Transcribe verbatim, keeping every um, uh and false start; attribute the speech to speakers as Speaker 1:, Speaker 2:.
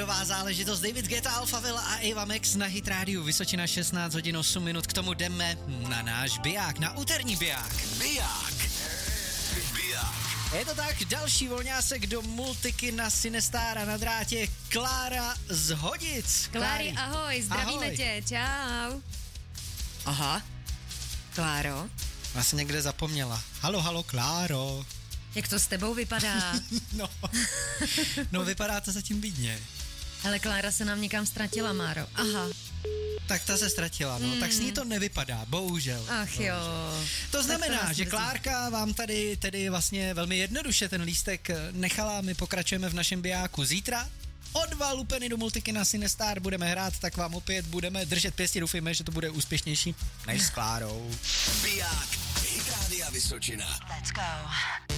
Speaker 1: nová záležitost. David Guetta, Alphaville a Ava Max na Hit Radio. Vysočina šestnáct hodin osm minut. K tomu jdeme na náš biják, na úterní biják.
Speaker 2: Biják. Biják.
Speaker 1: Je to tak, další volňásek do Multiky na Sinestára na drátě. Klára z Hodic.
Speaker 3: Klári, ahoj, zdravíme ahoj. tě, čau. Aha, Kláro.
Speaker 1: Já jsem někde zapomněla. Halo, halo, Kláro.
Speaker 3: Jak to s tebou vypadá?
Speaker 1: no, no, vypadá to zatím bídně.
Speaker 3: Ale Klára se nám někam ztratila, Máro. Aha.
Speaker 1: Tak ta se ztratila, no. Mm. Tak s ní to nevypadá, bohužel.
Speaker 3: Ach
Speaker 1: bohužel.
Speaker 3: jo.
Speaker 1: To znamená, to že Klárka vám tady tedy vlastně velmi jednoduše ten lístek nechala, my pokračujeme v našem bijáku zítra. O dva lupeny do Multiky na Sinestar budeme hrát, tak vám opět budeme držet pěstí, doufejme, že to bude úspěšnější než s Klárou.
Speaker 2: Biják, Hit Rádia Vysočina.
Speaker 4: Let's go.